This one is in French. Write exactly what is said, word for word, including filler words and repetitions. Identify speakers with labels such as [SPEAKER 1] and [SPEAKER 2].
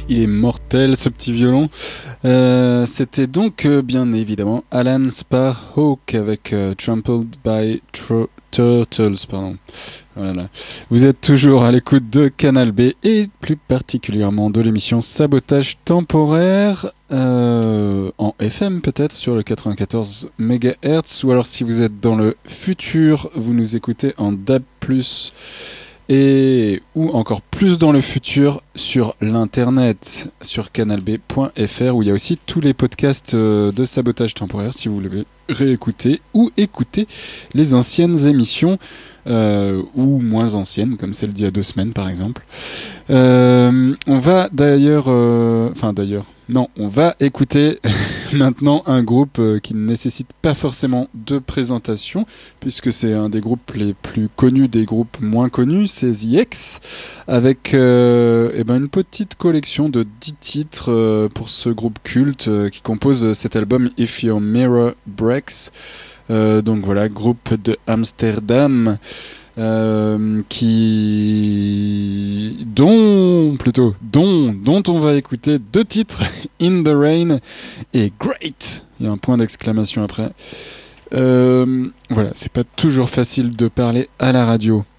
[SPEAKER 1] Il est mortel ce petit violon. Euh, c'était donc euh, bien évidemment Alan Sparhawk avec euh, Trampled by Tro- Turtles. Pardon. Voilà. Vous êtes toujours à l'écoute de Canal B et plus particulièrement de l'émission Sabotage Temporaire euh, en F M peut-être sur le quatre-vingt-quatorze mégahertz, ou alors si vous êtes dans le futur, vous nous écoutez en D A B plus, et ou encore plus dans le futur sur l'internet sur canal b point f r, où il y a aussi tous les podcasts euh, de Sabotage Temporaire si vous voulez réécouter ou écouter les anciennes émissions euh, ou moins anciennes comme celle d'il y a deux semaines par exemple. Euh, on va d'ailleurs euh, enfin d'ailleurs non, on va écouter maintenant un groupe euh, qui ne nécessite pas forcément de présentation, puisque c'est un des groupes les plus connus des groupes moins connus, c'est The X, avec euh, eh ben une petite collection de dix titres euh, pour ce groupe culte euh, qui compose cet album If Your Mirror Breaks. Euh, donc voilà, groupe de Amsterdam. Euh, qui dont plutôt dont dont on va écouter deux titres, In the Rain et Great. Il y a un point d'exclamation après. Euh, voilà, c'est pas toujours facile de parler à la radio.